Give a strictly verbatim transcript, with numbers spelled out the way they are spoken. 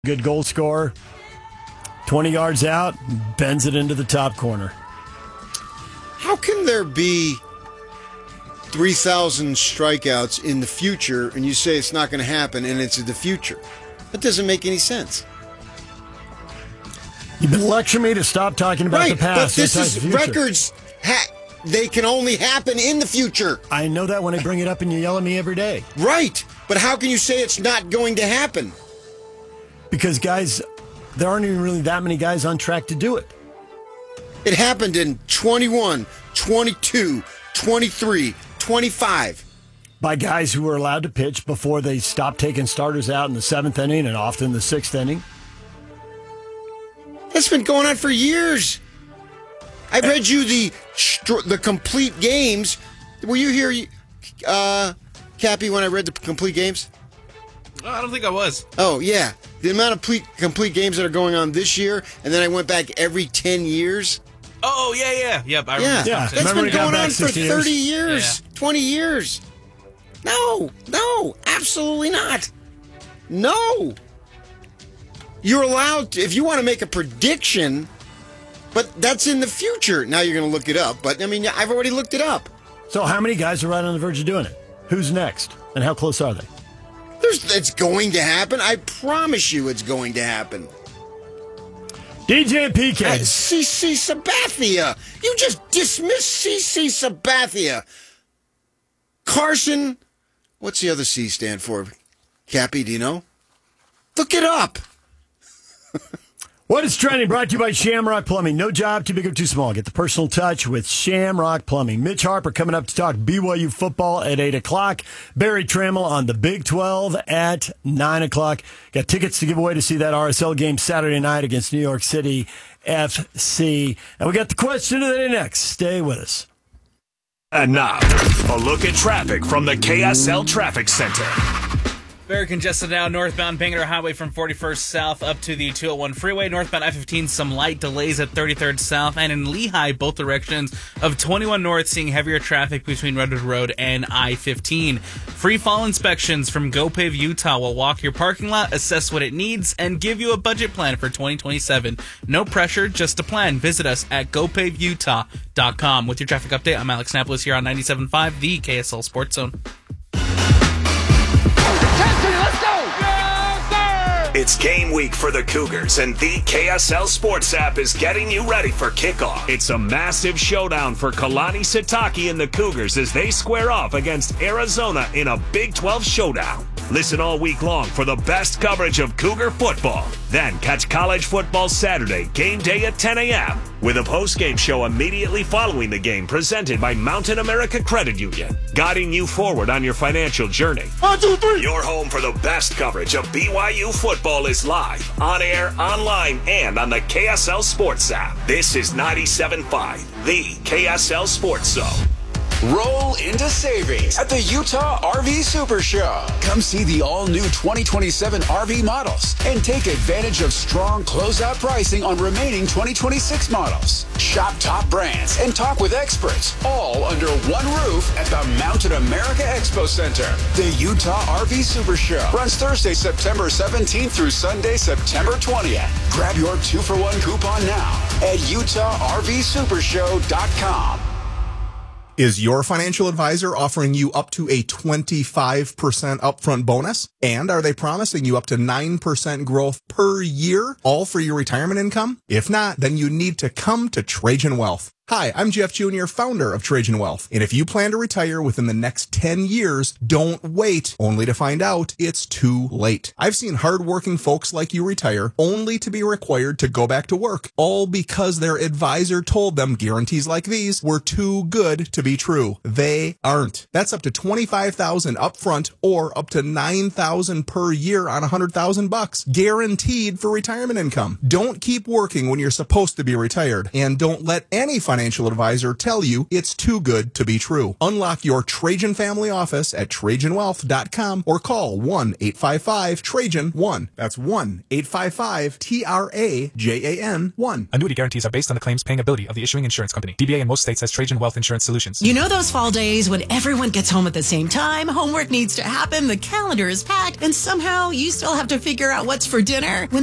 Good goal scorer. twenty yards out, bends it into the top corner. How can there be three thousand strikeouts in the future and you say it's not going to happen and it's in the future? That doesn't make any sense. You've been lecturing me to stop talking about right, the past. But this Let's is talk the future. records. Ha- they can only happen in the future. I know that when I bring it up and you yell at me every day. Right. But how can you say it's not going to happen? Because, guys, there aren't even really that many guys on track to do it. It happened in twenty-one, twenty-two, twenty-three, twenty-five. By guys who were allowed to pitch before they stopped taking starters out in the seventh inning and often the sixth inning. That's been going on for years. I read you the the complete games. Were you here, uh, Cappy, when I read the complete games? Oh, I don't think I was. Oh, yeah. The amount of complete, complete games that are going on this year, and then I went back every ten years. Oh, yeah, yeah. Yep, I yeah, remember. Yeah, that's remember been going on for thirty years, yeah. twenty years. No, no, absolutely not. No. You're allowed to, if you want to make a prediction, but that's in the future. Now you're going to look it up, but I mean, I've already looked it up. So how many guys are right on the verge of doing it? Who's next? And how close are they? There's, it's going to happen. I promise you it's going to happen. D J and P K. Uh, C C Sabathia. You just dismissed C C Sabathia. Carson. What's the other C stand for? Cappy, do you know? Look it up. What is trending? Brought to you by Shamrock Plumbing. No job too big or too small. Get the personal touch with Shamrock Plumbing. Mitch Harper coming up to talk B Y U football at eight o'clock. Barry Trammell on the Big twelve at nine o'clock. Got tickets to give away to see that R S L game Saturday night against New York City F C. And we got the question of the day next. Stay with us. And now, a look at traffic from the K S L Traffic Center. Very congested now, northbound Bangor Highway from forty-first South up to the two oh one freeway. Northbound I fifteen, some light delays at thirty-third South. And in Lehigh, both directions of twenty-one North, seeing heavier traffic between Redwood Road and I fifteen. Free fall inspections from GoPave Utah will walk your parking lot, assess what it needs, and give you a budget plan for twenty twenty-seven. No pressure, just a plan. Visit us at go pave utah dot com. With your traffic update, I'm Alex Napolis here on ninety-seven point five, the K S L Sports Zone. It's game week for the Cougars, and the K S L Sports app is getting you ready for kickoff. It's a massive showdown for Kalani Sitake and the Cougars as they square off against Arizona in a Big twelve showdown. Listen all week long for the best coverage of Cougar football. Then catch college football Saturday, game day at ten a.m. with a post-game show immediately following the game presented by Mountain America Credit Union, guiding you forward on your financial journey. One, two, three. Your home for the best coverage of B Y U football is live, on air, online, and on the K S L Sports app. This is ninety-seven point five, the K S L Sports Zone. Roll into savings at the Utah R V Super Show. Come see the all-new twenty twenty-seven R V models and take advantage of strong closeout pricing on remaining twenty twenty-six models. Shop top brands and talk with experts, all under one roof at the Mountain America Expo Center. The Utah R V Super Show runs Thursday, September seventeenth through Sunday, September twentieth. Grab your two-for-one coupon now at utah r v super show dot com. Is your financial advisor offering you up to a twenty-five percent upfront bonus? And are they promising you up to nine percent growth per year, all for your retirement income? If not, then you need to come to Trajan Wealth. Hi, I'm Jeff Junior, founder of Trajan Wealth. And if you plan to retire within the next ten years, don't wait only to find out it's too late. I've seen hardworking folks like you retire only to be required to go back to work, all because their advisor told them guarantees like these were too good to be true. They aren't. That's up to twenty-five thousand dollars upfront or up to nine thousand dollars per year on one hundred thousand bucks, guaranteed for retirement income. Don't keep working when you're supposed to be retired, and don't let any financial financial advisor tell you it's too good to be true. Unlock your Trajan family office at Trajan Wealth dot com or call one eight five five Trajan one. That's one eight five five T R A J A N one. Annuity guarantees are based on the claims paying ability of the issuing insurance company. D B A in most states has Trajan Wealth Insurance Solutions. You know those fall days when everyone gets home at the same time, homework needs to happen, the calendar is packed, and somehow you still have to figure out what's for dinner? When